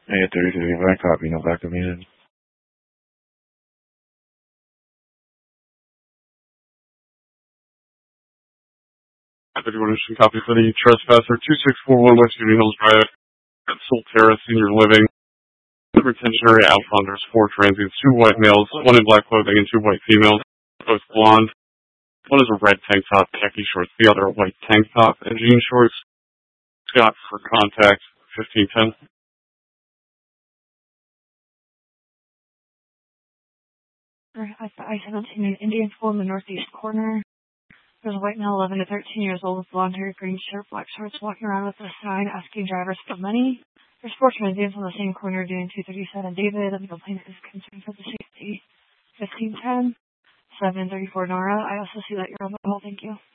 Hey, 33, I copy, no backup needed. If anyone wishing copy for the trespasser, 2641 West Union Hills Drive, at Solterra Senior Living. The retention area outfront, there's 4 transients, 2 white males, 1 in black clothing, and 2 white females, both blonde. One is a red tank top, khaki shorts, the other a white tank top and jean shorts. Scott for contact, 1510. I-17 in Indian School in the northeast corner. There's a white male, 11 to 13 years old, with blonde hair, green shirt, black shorts, walking around with a sign asking drivers for money. There's 4 transients on the same corner doing 237 David. The legal plaintiff is concerned for the safety. 1510, 734 Nora. I also see that you're on the call. Thank you.